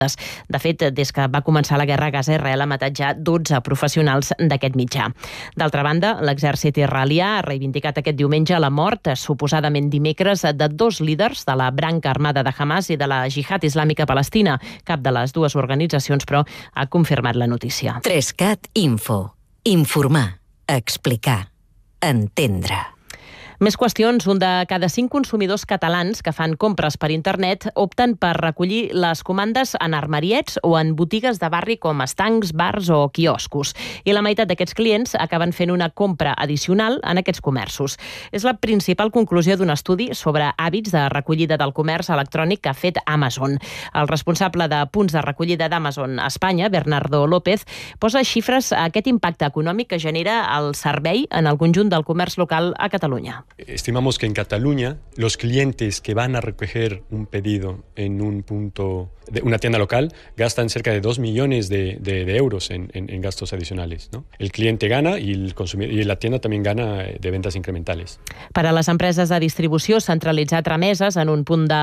De fet, des que va començar la guerra a Gaza, Israel ha matat ja 12 professionals d'aquest mitjà. D'altra banda, l'exèrcit israelià ha reivindicat aquest diumenge la mort, suposadament dimecres, de 2 líders de la branca armada de Hamas i de la Jihad Islàmica Palestina. Cap de les dues organitzacions, però, ha confirmat la notícia. 3CAT Info. Informar, explicar, entendre. Més qüestions. Un de cada 5 consumidors catalans que fan compres per internet opten per recollir les comandes en armariets o en botigues de barri com estancs, bars o quioscos. I la meitat d'aquests clients acaben fent una compra addicional en aquests comerços. És la principal conclusió d'un estudi sobre hàbits de recollida del comerç electrònic que ha fet Amazon. El responsable de punts de recollida d'Amazon a Espanya, Bernardo López, posa xifres a aquest impacte econòmic que genera el servei en el conjunt del comerç local a Catalunya. Estimamos que en Cataluña los clientes que van a recoger un pedido en un punto de una tienda local gastan cerca de 2 millones de euros en gastos adicionales, ¿no? El cliente gana y la tienda también gana de ventas incrementales. Per a les empreses de distribució, centralitzar trameses en un punt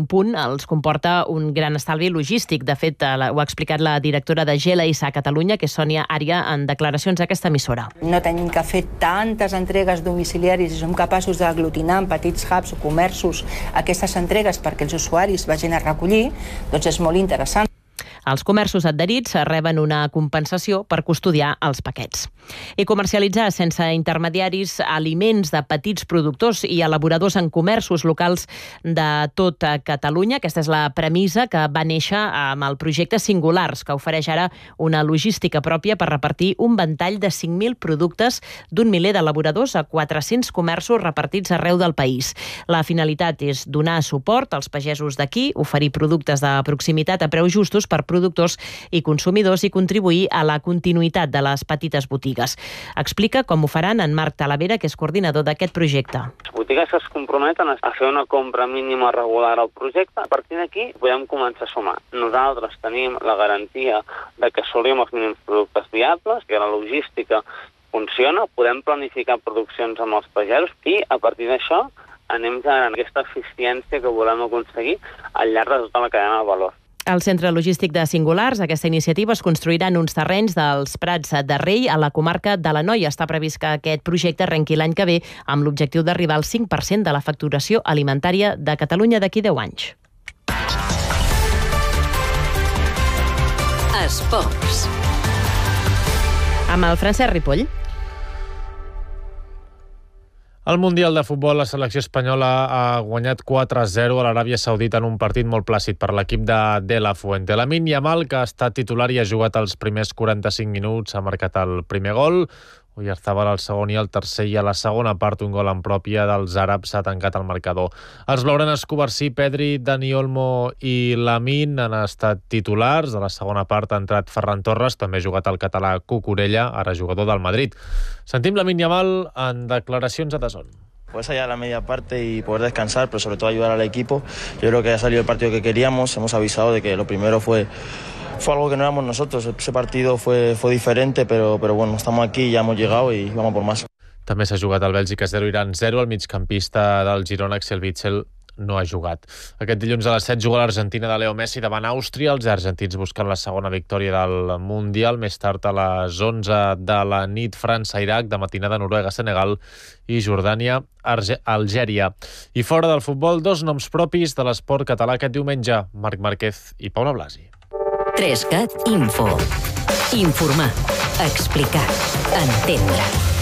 els comporta un gran estalvi logístic. De fet, ho ha explicat la directora de GLS a Catalunya, que és Sònia Ària, en declaracions a aquesta emissora. No tenim que fer tantes entregues domiciliaris i som capaços d'aglutinar en petits hubs o comerços aquestes entregues perquè els usuaris vagin a recollir, doncs és molt interessant. Els comerços adherits reben una compensació per custodiar els paquets. I comercialitzar sense intermediaris aliments de petits productors i elaboradors en comerços locals de tot Catalunya. Aquesta és la premissa que va néixer amb el projecte Singulars, que ofereix ara una logística pròpia per repartir un ventall de 5.000 productes d'un miler d'elaboradors a 400 comerços repartits arreu del país. La finalitat és donar suport als pagesos d'aquí, oferir productes de proximitat a preus justos per productors i consumidors i contribuir a la continuïtat de les petites botigues. Explica com ho faran en Marc Talavera, que és coordinador d'aquest projecte. Les botigues es comprometen a fer una compra mínima regular al projecte. A partir d'aquí podem començar a sumar. Nosaltres tenim la garantia de que assolim els mínims productes viables, que la logística funciona, podem planificar produccions amb els pagesos i a partir d'això anem generant aquesta eficiència que volem aconseguir al llarg de tota la cadena de valor. Al centre logístic de Singulars, aquesta iniciativa es construirà en uns terrenys dels Prats de Rei, a la comarca de l'Anoia. Està previst que aquest projecte arrenqui l'any que ve amb l'objectiu d'arribar al 5% de la facturació alimentària de Catalunya d'aquí 10 anys. Esports. Amb el Francesc Ripoll. Al Mundial de Futbol, la selecció espanyola ha guanyat 4-0 a l'Aràbia Saudita en un partit molt plàcid per l'equip de la Fuente. Lamine Yamal, que ha estat titular i ha jugat els primers 45 minuts, ha marcat el primer gol. Oyarzabal al segon i el tercer, i a la segona part un gol en pròpia dels àrabs ha tancat el marcador. Els blaugranes Covarsí, Pedri, Dani Olmo i Lamine han estat titulars. A la segona part ha entrat Ferran Torres, també ha jugat el català Cucurella, ara jugador del Madrid. Sentim Lamine Yamal en declaracions a DAZN. Pues allá la media parte y poder descansar, pero sobre todo ayudar al equipo. Yo creo que ha salido el partido que queríamos. Hemos avisado de que lo primero fue algo que no éramos nosotros. Ese partido fue diferente, pero bueno, estamos aquí, ya hemos llegado y vamos por más. També s'ha jugat el Bèlgica 0, Iran 0. El migcampista del Girona, Axel Witsel, no ha jugat. Aquest dilluns a les 7 juga l'Argentina de Leo Messi davant Àustria. Els argentins busquen la segona victòria del Mundial. Més tard, a les 11 de la nit, França-Iraq, de matinada Noruega-Senegal i Jordània-Algèria. I fora del futbol, 2 noms propis de l'esport català aquest diumenge, Marc Márquez i Paula Blasi. 3CAT Info. Informar, explicar, entendre.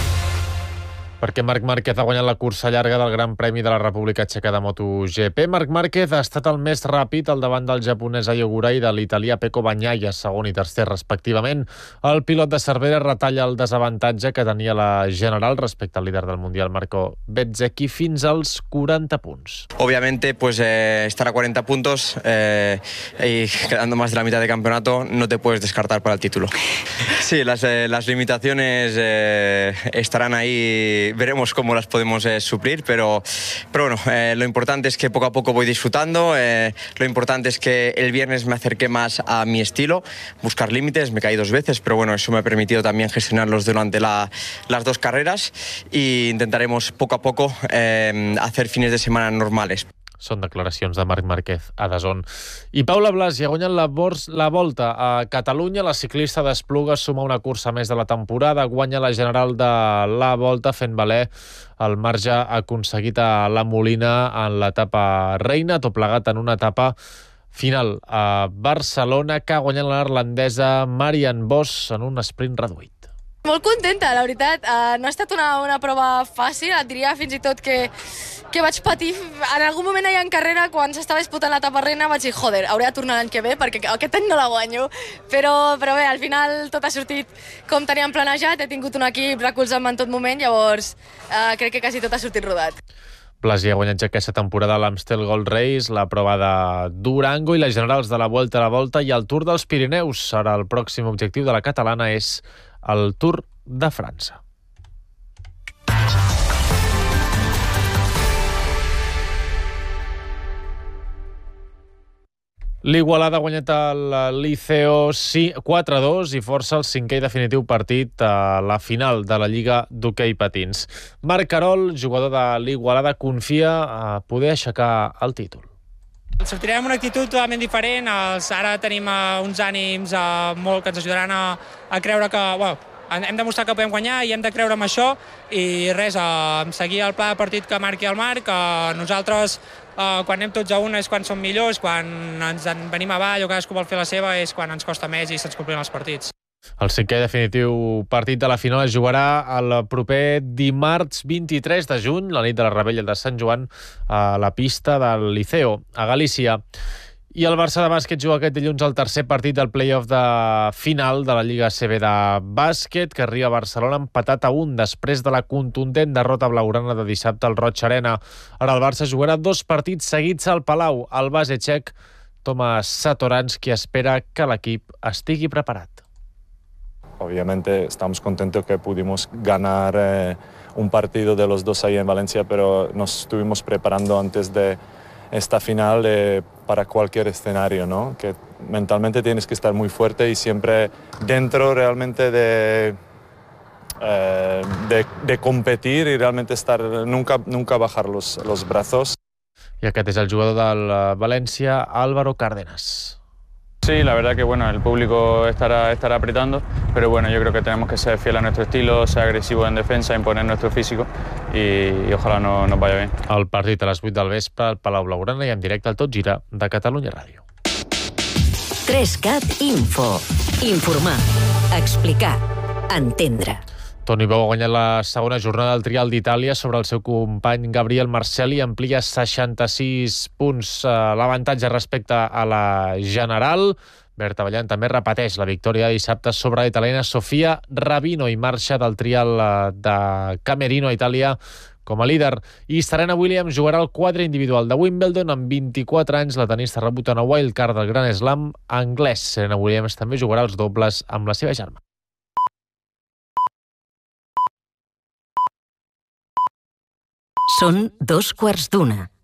Perquè Marc Márquez ha guanyat la cursa llarga del Gran Premi de la República Txeca de MotoGP. Marc Márquez ha estat el més ràpid al davant del japonès Ai Ogura i de l'italià Pecco Bagnaia, segon i tercer respectivament. El pilot de Cervera retalla el desavantatge que tenia la general respecte al líder del Mundial Marco Bezzecchi fins als 40 punts. Obviamente, pues estar a 40 puntos y quedando más de la mitad de campeonato no te puedes descartar para el título. Sí, las limitaciones estarán ahí. Veremos cómo las podemos suplir, pero bueno, lo importante es que poco a poco voy disfrutando. Lo importante es que el viernes me acerqué más a mi estilo, buscar límites. Me caí 2 veces, pero bueno, eso me ha permitido también gestionarlos durante las 2 carreras, y intentaremos poco a poco hacer fines de semana normales. Són declaracions de Marc Márquez a DAZN. I Paula Blasi ha guanyat la Volta a Catalunya. La ciclista d'Espluga suma una cursa més de la temporada. Guanya la general de la Volta fent valer el marge aconseguit a la Molina en l'etapa reina, tot plegat en una etapa final a Barcelona que ha guanyat la neerlandesa Marianne Vos en un sprint reduït. Molt contenta, la veritat. No ha estat una prova fàcil, et diria fins i tot que vaig patir. En algun moment allà en carrera, quan s'estava disputant l'etapa reina, vaig dir, joder, hauré de tornar l'any que ve perquè aquest any no la guanyo. Però bé, al final tot ha sortit com teníem planejat, he tingut un equip recolzant-me en tot moment, llavors crec que quasi tot ha sortit rodat. Blasi ha guanyat ja aquesta temporada l'Amstel Gold Race, la prova de Durango i les generals de la Vuelta a la Volta i el Tour dels Pirineus. Ara el pròxim objectiu de la catalana és el Tour de França. L'Igualada ha guanyat el Liceo 4-2 i força el cinquè i definitiu partit a la final de la Lliga d'Hoquei Patins. Marc Carol, jugador de l'Igualada, confia a poder aixecar el títol. Sortirem amb una actitud totalment diferent. Ara tenim uns ànims molt que ens ajudaran a creure que hem demostrat que podem guanyar i hem de creure en això i res, seguir el pla de partit que marqui el Marc. Nosaltres, quan anem tots a una és quan som millors, quan ens en venim avall o cadascú vol fer la seva és quan ens costa més i se'ns complien els partits. El cinquè definitiu partit de la final es jugarà el proper dimarts 23 de juny, la nit de la Rebella de Sant Joan, a la pista del Liceo, a Galícia. I el Barça de bàsquet juga aquest dilluns el tercer partit del play-off de final de la Lliga ACB de bàsquet, que arriba a Barcelona empatat a 1 després de la contundent derrota blaugrana de dissabte al Roig Arena. Ara el Barça jugarà 2 partits seguits al Palau. El base txec Tomas Satoranski espera que l'equip estigui preparat. Obviamente estamos contentos que pudimos ganar un partido de los dos ahí en Valencia, pero nos estuvimos preparando antes de esta final para cualquier escenario, ¿no? Que mentalmente tienes que estar muy fuerte y siempre dentro realmente de competir y realmente estar nunca bajar los brazos. Y aquest és el jugador del Valencia, Álvaro Cárdenas. Sí, la verdad que el público estará apretando, pero yo creo que tenemos que ser fieles a nuestro estilo, ser agresivos en defensa, imponer nuestro físico y ojalá nos vaya bien. El partit a les 8 del vespre al Palau Blaugrana i en directe al Tot Gira de Catalunya Ràdio. 3CAT Info. Informar, explicar, entendre. Toni Bou ha guanyat la segona jornada del Trial d'Itàlia sobre el seu company Gabriel Marcelli, amplia 66 punts l'avantatge respecte a la general. Berta Ballant també repeteix la victòria de dissabte sobre la italiana Sofia Rabino i marxa del Trial de Camerino a Itàlia com a líder. I Serena Williams jugarà el quadre individual de Wimbledon. Amb 24 anys, la tenista rebut una wildcard del Grand Slam anglès. Serena Williams també jugarà els dobles amb la seva germana. Són 2:15.